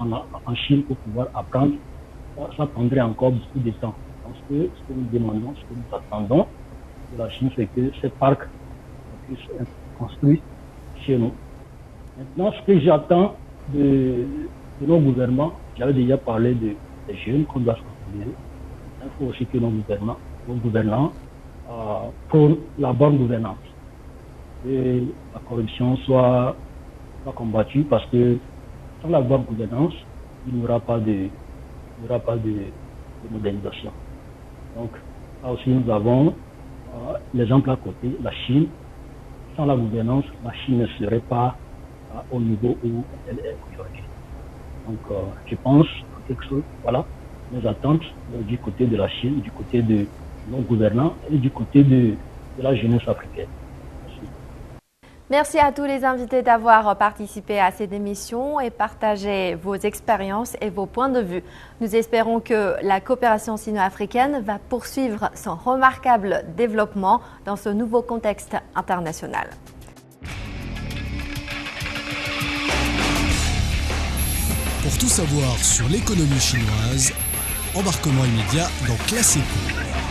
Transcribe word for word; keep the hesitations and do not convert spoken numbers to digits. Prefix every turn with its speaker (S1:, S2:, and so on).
S1: en, en Chine pour pouvoir apprendre, ça, ça prendrait encore beaucoup de temps. Donc, ce que, ce que nous demandons, ce que nous attendons de la Chine, c'est que ces parcs puissent être construits chez nous. Maintenant, ce que j'attends de, de nos gouvernements, j'avais déjà parlé de, des jeunes qu'on doit se construire. Il faut aussi que nos gouvernements, nos gouvernants euh, prônent la bonne gouvernance. Que la corruption soit, soit combattue, parce que sans la bonne gouvernance, il n'y aura pas de, il n'y aura pas de, de modernisation. Donc, là aussi, nous avons euh, l'exemple à côté, la Chine. Sans la gouvernance, la Chine ne serait pas euh, au niveau où elle est aujourd'hui. Donc, euh, je pense que quelque chose, voilà, nos attentes euh, du côté de la Chine, du côté de nos gouvernants et du côté de, de la jeunesse africaine.
S2: Merci à tous les invités d'avoir participé à cette émission et partagé vos expériences et vos points de vue. Nous espérons que la coopération sino-africaine va poursuivre son remarquable développement dans ce nouveau contexte international.
S3: Pour tout savoir sur l'économie chinoise, embarquement immédiat dans Classe Éco.